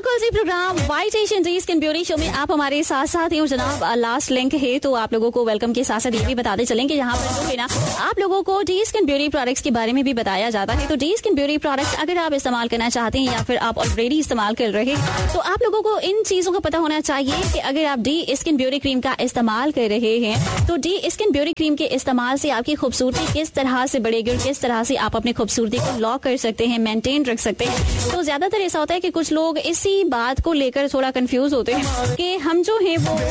बिल्कुल जी, programme white Asian D skin beauty show में आप हमारे साथ साथ हैं जनाब। लास्ट लिंक है तो आप लोगों को वेलकम के साथ साथ ये भी बताते चलेंगे यहाँ पर जो है ना आप लोगों को डी स्किन ब्यूटी प्रोडक्ट्स के बारे में भी बताया जाता है। तो डी स्किन ब्यूटी प्रोडक्ट्स अगर आप इस्तेमाल करना चाहते हैं या फिर आप ऑलरेडी इस्तेमाल कर रहे हैं तो आप लोगों को इन चीजों का पता होना चाहिए कि अगर आप डी स्किन ब्यूटी क्रीम का इस्तेमाल कर रहे हैं तो डी स्किन ब्यूटी क्रीम के इस्तेमाल से आपकी खूबसूरती किस तरह से बढ़ेगी और किस तरह से आप अपनी खूबसूरती को लॉक कर सकते हैं, मेंटेन रख सकते हैं। तो ज्यादातर ऐसा होता है कि कुछ लोग इसी बात को लेकर थोड़ा कंफ्यूज होते हैं कि हम जो है वो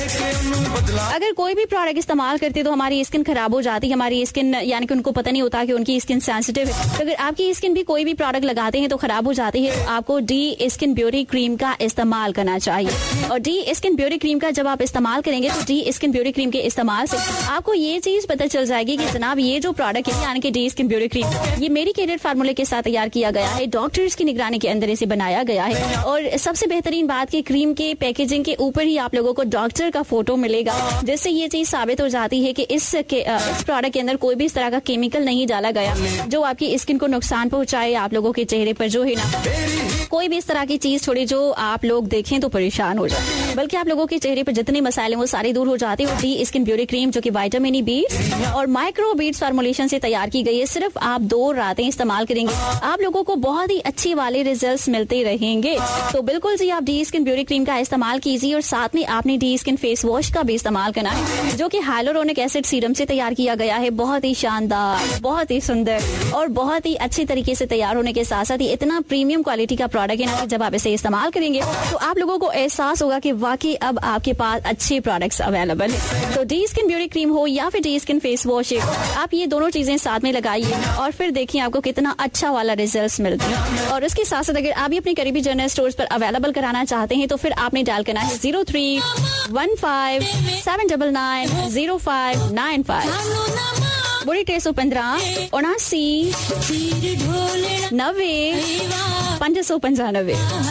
अगर कोई भी प्रोडक्ट इस्तेमाल करते तो हमारी स्किन खराब हो जाती है, हमारी स्किन यानी कि उनको पता नहीं होता कि उनकी स्किन सेंसिटिव है। तो अगर आपकी स्किन भी कोई भी प्रोडक्ट लगाते हैं तो खराब हो जाती है, तो आपको डी स्किन ब्यूटी क्रीम का इस्तेमाल करना चाहिए। और डी स्किन ब्यूटी क्रीम का जब आप इस्तेमाल करेंगे तो डी स्किन ब्यूटी क्रीम के इस्तेमाल से आपको ये चीज पता चल जाएगी कि जनाब ये जो प्रोडक्ट है यानी कि डी स्किन ब्यूटी क्रीम ये मेडिकेटेड फार्मूले के साथ तैयार किया गया है, डॉक्टर्स की निगरानी के अंदर इसे बनाया गया है। और सबसे बेहतरीन बात की क्रीम के पैकेजिंग के ऊपर ही आप लोगों को डॉक्टर का फोटो मिलेगा, जिससे ये चीज साबित हो जाती है कि इस प्रोडक्ट के अंदर कोई भी इस तरह का केमिकल नहीं डाला गया जो आपकी स्किन को नुकसान पहुंचाए, आप लोगों के चेहरे पर जो है ना कोई भी इस तरह की चीज थोड़ी जो आप लोग देखें तो परेशान हो जाए, बल्कि आप लोगों के चेहरे पर जितने मसाले वो सारे दूर हो जाते हैं। डी स्किन ब्यूटी क्रीम जो कि विटामिन ई बीट्स और माइक्रो बीट्स फार्मूलेशन से तैयार की गई है, सिर्फ आप 2 रातें इस्तेमाल करेंगे आप लोगों को बहुत ही अच्छे वाले रिजल्ट्स मिलते रहेंगे। तो बिल्कुल जी आप डी स्किन ब्यूटी क्रीम का इस्तेमाल कीजिए और साथ में आपने डी स्किन फेस वॉश का भी इस्तेमाल करना है जो कि हाइलुरोनिक एसिड सीरम से तैयार किया गया है। बहुत ही शानदार, बहुत ही सुंदर और बहुत ही अच्छे तरीके से तैयार होने के साथ साथ ही इतना प्रीमियम क्वालिटी का प्रोडक्ट है ना, जब आप इसे इस्तेमाल करेंगे तो आप लोगों को एहसास होगा कि वाकई अब आपके पास अच्छे प्रोडक्ट्स अवेलेबल है। तो डी स्किन ब्यूटी क्रीम हो या फिर डी स्किन फेस वॉश है, आप ये दोनों चीजें साथ में लगाइए और फिर देखिए आपको कितना अच्छा वाला रिजल्ट मिलते हैं। और उसके साथ साथ अगर आप भी अपनी करीबी जनरल स्टोर्स पर अवेलेबल कराना चाहते हैं तो फिर आपने डायल करना है 0315790595 बुरी 315 79 90 595।